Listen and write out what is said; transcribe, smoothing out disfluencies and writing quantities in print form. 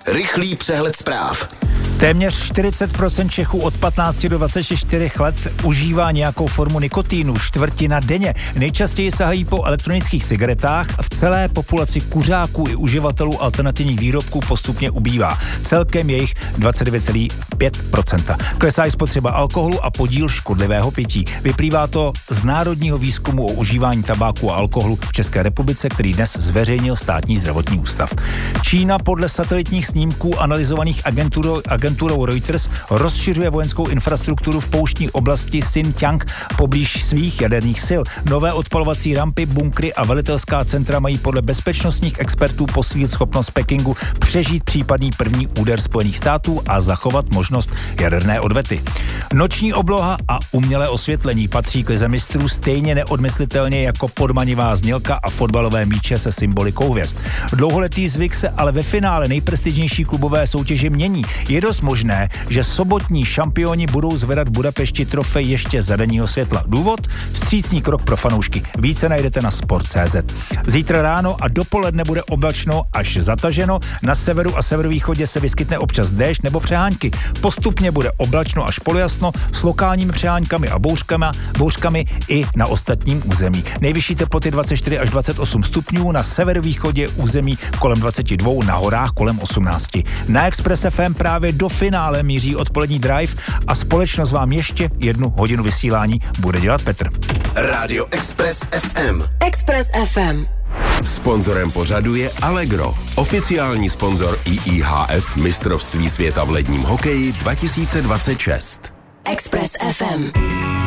Rychlý přehled zpráv. Téměř 40% Čechů od 15 do 24 let užívá nějakou formu nikotínu, čtvrtina denně. Nejčastěji sahají po elektronických cigaretách, v celé populaci kuřáků i uživatelů alternativních výrobků postupně ubývá. Celkem je jich 29,5%. Klesá i spotřeba alkoholu a podíl škodlivého pití. Vyplývá to z národního výzkumu o užívání tabáku a alkoholu v České republice, který dnes zveřejnil Státní zdravotní ústav. Čína podle satelitních snímků analyzovaných agenturou Reuters rozšiřuje vojenskou infrastrukturu v pouštní oblasti Xinjiang poblíž svých jaderných sil. Nové odpalovací rampy, bunkry a velitelská centra mají podle bezpečnostních expertů posílit schopnost Pekingu přežít případný první úder Spojených států a zachovat možnost jaderné odvety. Noční obloha a umělé osvětlení patří k lize mistrů stejně neodmyslitelně jako podmanivá znělka a fotbalové míče se symbolikou hvězd. Dlouholetý zvyk se ale ve finále nejprestižnější klubové soutěže mění. Je dost možné, že sobotní šampioni budou zvedat v Budapešti trofej ještě za denního světla. Důvod? Vstřícný krok pro fanoušky. Více najdete na sport.cz. Zítra ráno a dopoledne bude oblačno až zataženo. Na severu a severovýchodě se vyskytne občas déšť nebo přehánky. Postupně bude oblačno až polojasno s lokálními přeháňkami a bouřkami i na ostatním území. Nejvyšší teploty 24 až 28 stupňů, na severovýchodě území kolem 22, na horách kolem 18. Na Express FM právě do finále míří odpolední drive a společnost vám ještě 1 hodinu vysílání bude dělat Petr. Rádio Express FM. Express FM. Sponzorem pořadu je Allegro, oficiální sponzor IIHF mistrovství světa v ledním hokeji 2026. Express FM.